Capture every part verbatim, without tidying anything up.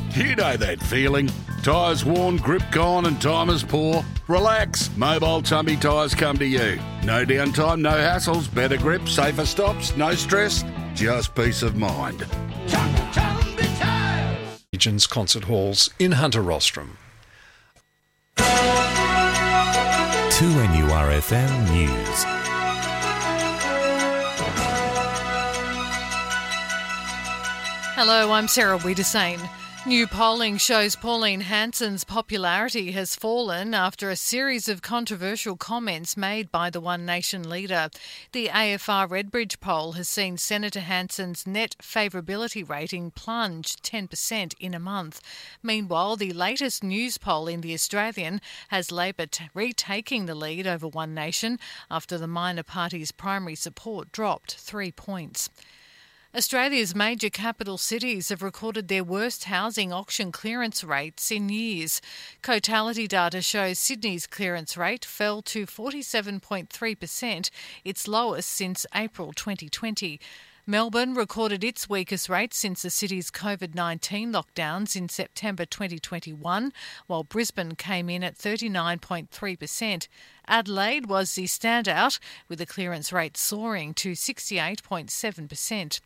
You know that feeling. Tyres worn, grip gone and time is poor? Relax. Mobile Tumby Tyres come to you. No downtime, no hassles, better grip, safer stops, no stress, just peace of mind. Regions Concert Halls in Hunter Rostrum. two N U R F M News. Hello, I'm Sarah Wiedersane. New polling shows Pauline Hanson's popularity has fallen after a series of controversial comments made by the One Nation leader. The A F R Redbridge poll has seen Senator Hanson's net favourability rating plunge ten percent in a month. Meanwhile, the latest news poll in The Australian has Labor t- retaking the lead over One Nation after the minor party's primary support dropped three points. Australia's major capital cities have recorded their worst housing auction clearance rates in years. Cotality data shows Sydney's clearance rate fell to forty-seven point three percent, its lowest since April twenty twenty. Melbourne recorded its weakest rate since the city's COVID nineteen lockdowns in September twenty twenty-one, while Brisbane came in at thirty-nine point three percent. Adelaide was the standout, with the clearance rate soaring to sixty-eight point seven percent.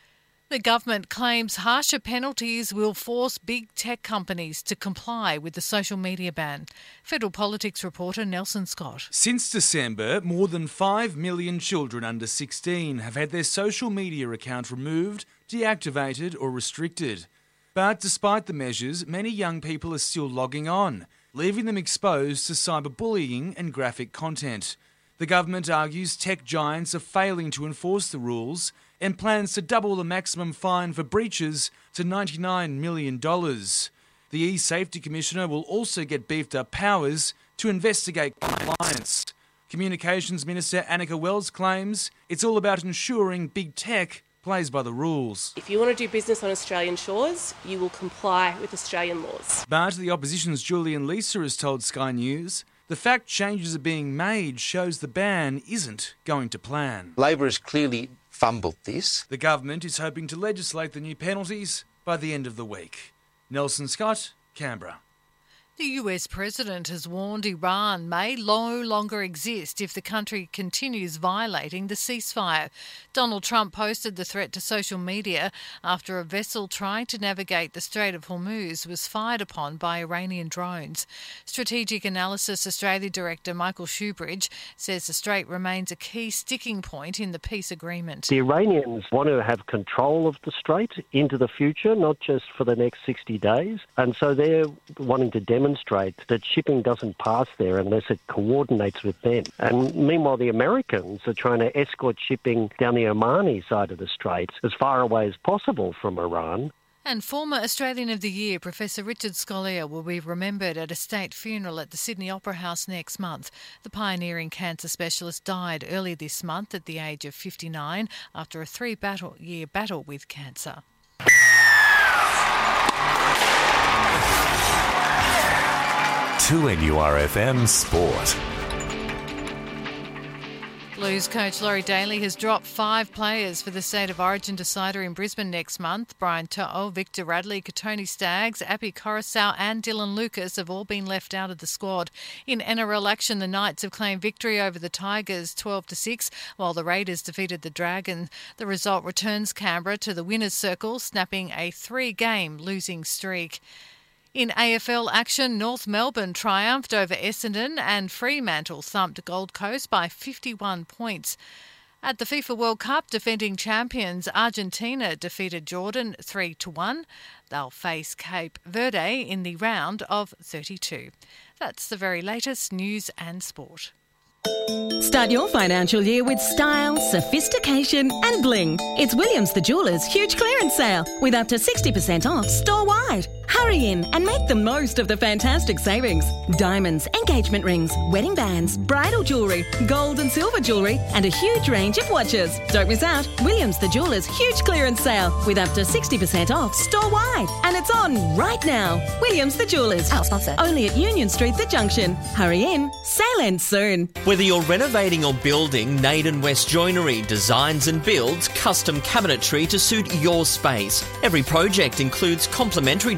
The government claims harsher penalties will force big tech companies to comply with the social media ban. Federal Politics reporter Nelson Scott. Since December, more than five million children under sixteen have had their social media account removed, deactivated or restricted. But despite the measures, many young people are still logging on, leaving them exposed to cyberbullying and graphic content. The government argues tech giants are failing to enforce the rules and plans to double the maximum fine for breaches to ninety-nine million dollars. The E-Safety Commissioner will also get beefed up powers to investigate compliance. Communications Minister Annika Wells claims it's all about ensuring big tech plays by the rules. If you want to do business on Australian shores, you will comply with Australian laws. But the opposition's Julian Leeser has told Sky News the fact changes are being made shows the ban isn't going to plan. Labor has clearly fumbled this. The government is hoping to legislate the new penalties by the end of the week. Nelson Scott, Canberra. The U S president has warned Iran may no longer exist if the country continues violating the ceasefire. Donald Trump posted the threat to social media after a vessel trying to navigate the Strait of Hormuz was fired upon by Iranian drones. Strategic Analysis Australia Director Michael Shoebridge says the strait remains a key sticking point in the peace agreement. The Iranians want to have control of the strait into the future, not just for the next sixty days, and so they're wanting to demonstrate demonstrate that shipping doesn't pass there unless it coordinates with them. And meanwhile, the Americans are trying to escort shipping down the Omani side of the Straits as far away as possible from Iran. And former Australian of the Year, Professor Richard Scolyer, will be remembered at a state funeral at the Sydney Opera House next month. The pioneering cancer specialist died earlier this month at the age of fifty-nine after a three-year battle with cancer. two N U R F M Sport. Blues coach Laurie Daly has dropped five players for the State of Origin decider in Brisbane next month. Brian To'o, Victor Radley, Katoni Staggs, Api Coruscant and Dylan Lucas have all been left out of the squad. In N R L action, the Knights have claimed victory over the Tigers twelve to six, while the Raiders defeated the Dragons. The result returns Canberra to the winners' circle, snapping a three-game losing streak. In A F L action, North Melbourne triumphed over Essendon and Fremantle thumped Gold Coast by fifty-one points. At the FIFA World Cup, defending champions Argentina defeated Jordan three to one. They'll face Cape Verde in the round of thirty-two. That's the very latest news and sport. Start your financial year with style, sophistication and bling. It's Williams the Jewellers' huge clearance sale with up to sixty percent off store-wide. Hurry in and make the most of the fantastic savings. Diamonds, engagement rings, wedding bands, bridal jewellery, gold and silver jewellery and a huge range of watches. Don't miss out. Williams the Jewellers' huge clearance sale with up to sixty percent off store-wide. And it's on right now. Williams the Jewellers. Our sponsor. Only at Union Street, The Junction. Hurry in. Sale ends soon. Whether you're renovating or building, Naden West Joinery designs and builds custom cabinetry to suit your space. Every project includes complimentary